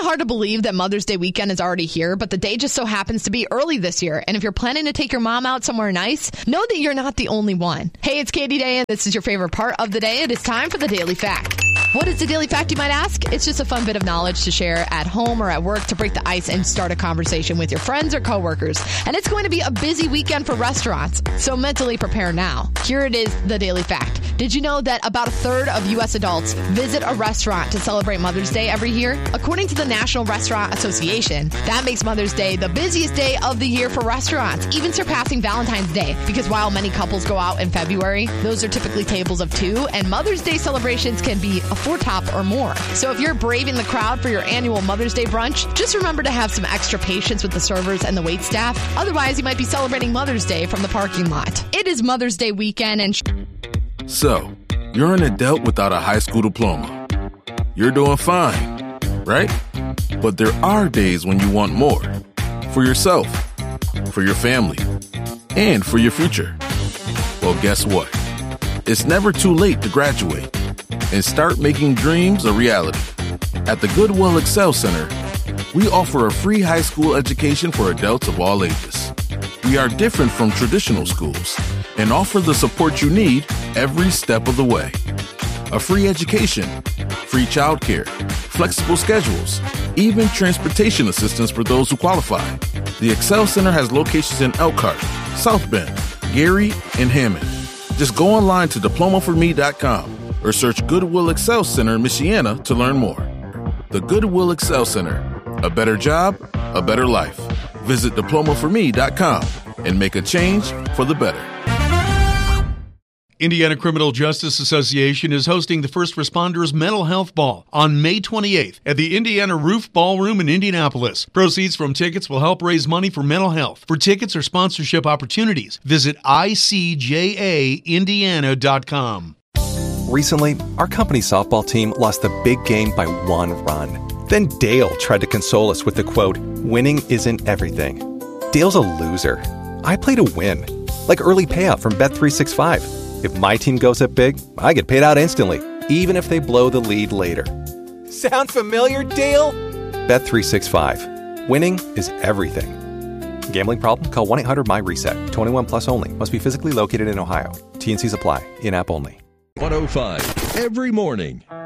hard to believe that Mother's Day weekend is already here, but the day just so happens to be early this year. And if you're planning to take your mom out somewhere nice, know that you're not the only one. Hey, it's Katie Day, and this is your favorite part of the day. It is time for the Daily Fact. What is the Daily Fact, you might ask? It's just a fun bit of knowledge to share at home or at work to break the ice and start a conversation with your friends or coworkers. And it's going to be a busy weekend for restaurants, so mentally prepare now. Here it is, the Daily Fact. Did you know that about a third of U.S. adults visit a restaurant to celebrate Mother's Day every year? According to the National Restaurant Association, that makes Mother's Day the busiest day of the year for restaurants, even surpassing Valentine's Day. Because while many couples go out in February, those are typically tables of two, and Mother's Day celebrations can be a four-top or more. So if you're braving the crowd for your annual Mother's Day brunch, just remember to have some extra patience with the servers and the waitstaff. Otherwise, you might be celebrating Mother's Day from the parking lot. It is Mother's Day weekend and... So, you're an adult without a high school diploma. You're doing fine, right? But there are days when you want more. For yourself, for your family, and for your future. Well, guess what? It's never too late to graduate and start making dreams a reality. At the Goodwill Excel Center, we offer a free high school education for adults of all ages. We are different from traditional schools and offer the support you need every step of the way. A free education, free childcare, flexible schedules, even transportation assistance for those who qualify. The Excel Center has locations in Elkhart, South Bend, Gary, and Hammond. Just go online to diplomaforme.com or search Goodwill Excel Center, Michiana to learn more. The Goodwill Excel Center. A better job, a better life. Visit diplomaforme.com and make a change for the better. Indiana Criminal Justice Association is hosting the First Responders Mental Health Ball on May 28th at the Indiana Roof Ballroom in Indianapolis. Proceeds from tickets will help raise money for mental health. For tickets or sponsorship opportunities, visit icjaindiana.com. Recently, our company's softball team lost the big game by 1 run. Then Dale tried to console us with the quote, "Winning isn't everything." Dale's a loser. I play to win, like early payout from Bet365. If my team goes up big, I get paid out instantly, even if they blow the lead later. Sound familiar, Dale? Bet365. Winning is everything. Gambling problem? Call 1-800-MY-RESET. 21 plus only. Must be physically located in Ohio. T&Cs apply. In-app only. 105 every morning.